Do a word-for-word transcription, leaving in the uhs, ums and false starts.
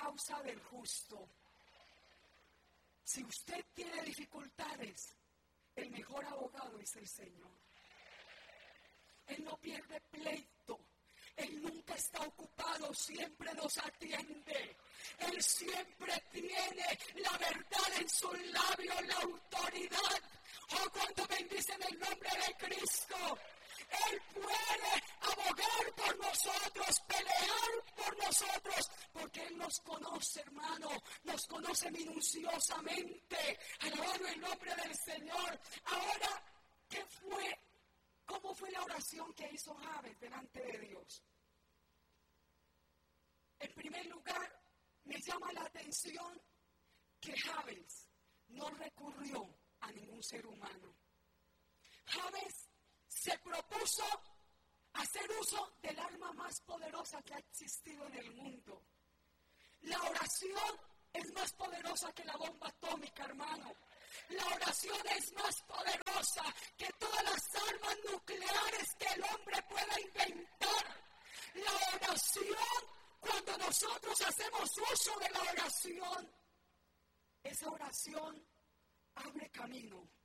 causa del justo. Si usted tiene dificultades, el mejor abogado es el Señor. Él no pierde pleito. Él nunca está ocupado, siempre nos atiende. Él siempre tiene la verdad en sus labios, la autoridad. Oh, cuánto bendicen el nombre de Cristo. Él puede abogar por nosotros, pelear por nosotros, porque Él nos conoce, hermano, nos conoce minuciosamente. Alabado el nombre del Señor. Ahora, ¿qué fue? ¿Cómo fue la oración que hizo Jabes delante de Dios? En primer lugar, me llama la atención que Jabes no recurrió a ningún ser humano. Jabes se propuso hacer uso del arma más poderosa que ha existido en el mundo. La oración es más poderosa que la bomba atómica, hermano. La oración es más poderosa que todas las armas nucleares que el hombre pueda inventar. La oración, cuando nosotros hacemos uso de la oración, esa oración abre camino